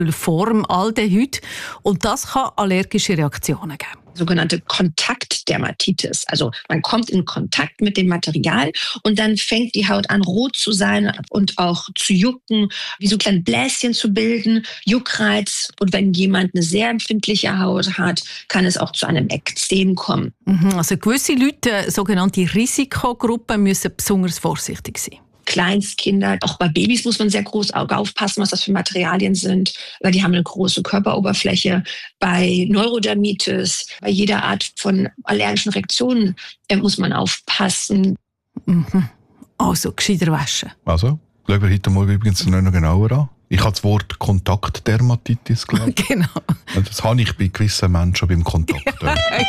Formaldehyd. Und das kann allergische Reaktionen geben. Sogenannte Kontaktdermatitis. Also man kommt in Kontakt mit dem Material und dann fängt die Haut an, rot zu sein und auch zu jucken, wie so kleine Bläschen zu bilden, Juckreiz. Und wenn jemand eine sehr empfindliche Haut hat, kann es auch zu einem Ekzem kommen. Also gewisse Leute, sogenannte Risikogruppen, müssen besonders vorsichtig sein. Kleinstkinder, auch bei Babys muss man sehr groß aufpassen, was das für Materialien sind, weil die haben eine große Körperoberfläche. Bei Neurodermitis, bei jeder Art von allergischen Reaktionen muss man aufpassen. Also, gescheiter waschen. Also, schauen wir heute Morgen übrigens noch genauer an. Ich habe das Wort Kontaktdermatitis gelernt. Genau. Das habe ich bei gewissen Menschen beim Kontakt.